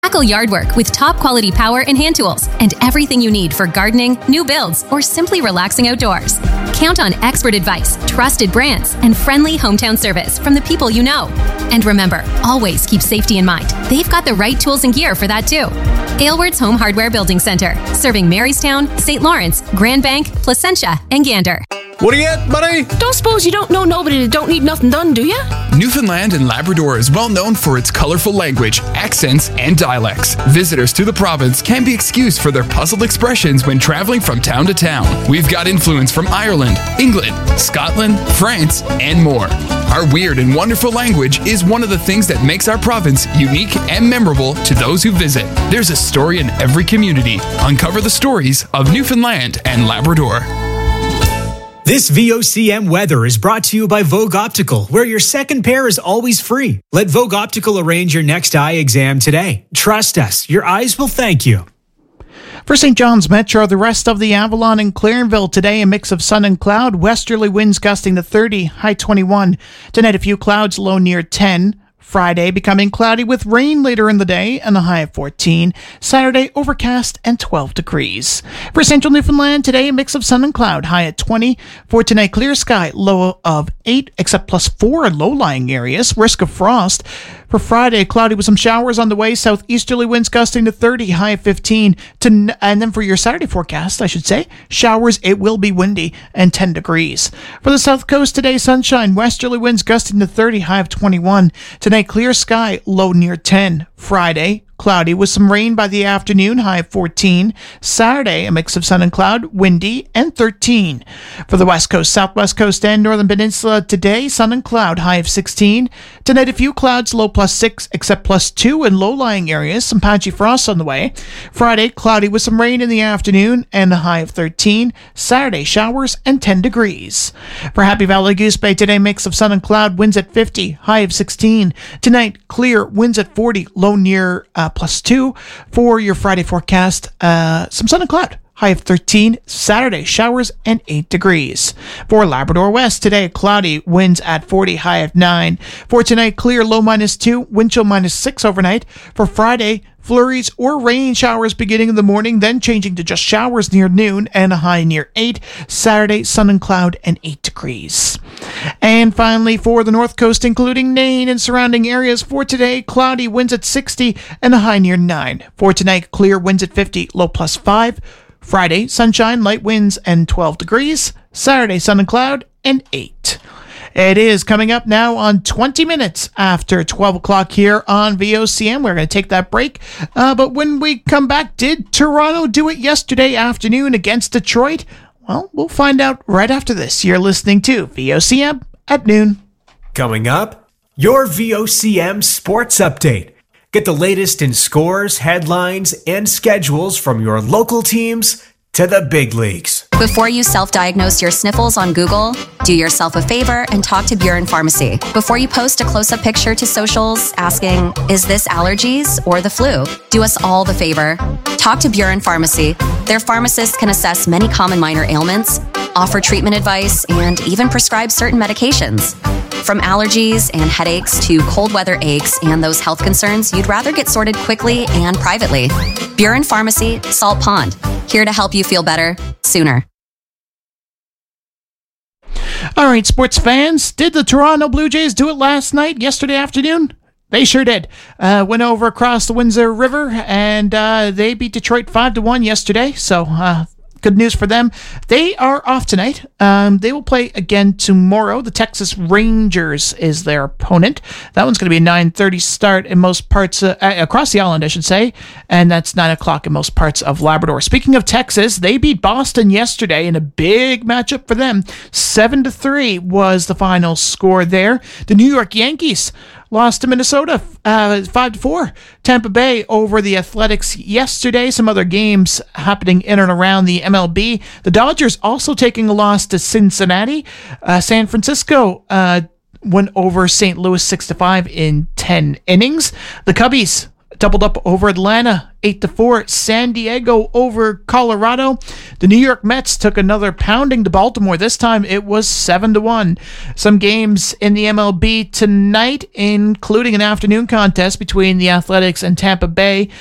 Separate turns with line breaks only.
Tackle yard work with top quality power and hand tools and everything you need for gardening, new builds, or simply relaxing outdoors. Count on expert advice, trusted brands, and friendly hometown service from the people you know. And remember, always keep safety in mind. They've got the right tools and gear for that too. Aylward's Home Hardware Building Center, serving Marystown, St. Lawrence, Grand Bank, Placentia, and Gander.
What are you at, buddy?
Don't suppose you don't know nobody that don't need nothing done, do you?
Newfoundland and Labrador is well known for its colorful language, accents, and dialects. Visitors to the province can be excused for their puzzled expressions when traveling from town to town. We've got influence from Ireland, England, Scotland, France, and more. Our weird and wonderful language is one of the things that makes our province unique and memorable to those who visit. There's a story in every community. Uncover the stories of Newfoundland and Labrador.
This VOCM weather is brought to you by Vogue Optical, where your second pair is always free. Let Vogue Optical arrange your next eye exam today. Trust us, your eyes will thank you.
For St. John's Metro, the rest of the Avalon and Clarenville today, a mix of sun and cloud, westerly winds gusting to 30, high 21. Tonight, a few clouds, low near 10. Friday, becoming cloudy with rain later in the day and a high of 14. Saturday, overcast and 12 degrees. For central Newfoundland, today, a mix of sun and cloud, high at 20. For tonight, clear sky, low of 8, except +4 in low-lying areas. Risk of frost. For Friday, cloudy with some showers on the way. Southeasterly winds gusting to 30, high of 15. And then for your Saturday forecast, I should say, showers, it will be windy and 10 degrees. For the south coast today, sunshine. Westerly winds gusting to 30, high of 21. Tonight, clear sky, low near 10. Friday, cloudy with some rain by the afternoon, high of 14. Saturday, a mix of sun and cloud, windy, and 13. For the west coast, southwest coast, and northern peninsula today, sun and cloud, high of 16. Tonight, a few clouds, low +6, except +2 in low-lying areas, some patchy frost on the way. Friday, cloudy with some rain in the afternoon, and a high of 13. Saturday, showers, and 10 degrees. For Happy Valley Goose Bay today, mix of sun and cloud, winds at 50, high of 16. Tonight, clear, winds at 40, low near +2. For your Friday forecast, some sun and cloud, high of 13. Saturday, showers and 8 degrees. For Labrador West, today, cloudy, winds at 40, high of 9. For tonight, clear, low -2, wind chill -6 overnight. For Friday, flurries or rain showers beginning in the morning, then changing to just showers near noon and a high near 8. Saturday, sun and cloud and 8 degrees. And finally, for the north coast, including Nain and surrounding areas, for today, cloudy, winds at 60 and a high near 9. For tonight, clear, winds at 50, low +5. Friday, sunshine, light winds and 12 degrees. Saturday, sun and cloud and 8. It is coming up now on 20 minutes after 12 o'clock here on VOCM. We're going to take that break. But when we come back, did Toronto do it yesterday afternoon against Detroit? Well, we'll find out right after this. You're listening to VOCM at noon.
Coming up, your VOCM Sports Update. Get the latest in scores, headlines, and schedules from your local teams to the big leagues.
Before you self-diagnose your sniffles on Google, do yourself a favor and talk to Buren Pharmacy. Before you post a close-up picture to socials asking, is this allergies or the flu? Do us all the favor. Talk to Buren Pharmacy. Their pharmacists can assess many common minor ailments, offer treatment advice, and even prescribe certain medications. From allergies and headaches to cold weather aches and those health concerns you'd rather get sorted quickly and privately. Buren Pharmacy, Salt Pond. Here to help you feel better sooner.
All right, sports fans, did the Toronto Blue Jays do it yesterday afternoon? They sure did. Went over across the Windsor River, and they beat Detroit 5-1 yesterday, so good news for them. They are off tonight. They will play again tomorrow. The Texas Rangers is their opponent. That one's going to be a 9:30 start in most parts, across the island, I should say, and that's 9 o'clock in most parts of Labrador. Speaking of Texas, they beat Boston yesterday in a big matchup for them. 7-3 was the final score there. The New York Yankees lost to Minnesota 5-4. Tampa Bay over the Athletics yesterday. Some other games happening in and around the MLB. The Dodgers also taking a loss to Cincinnati. San Francisco went over St. Louis 6-5 in 10 innings. The Cubbies doubled up over Atlanta, 8-4. San Diego over Colorado. The New York Mets took another pounding to Baltimore. This time it was 7-1. Some games in the MLB tonight, including an afternoon contest between the Athletics and Tampa Bay.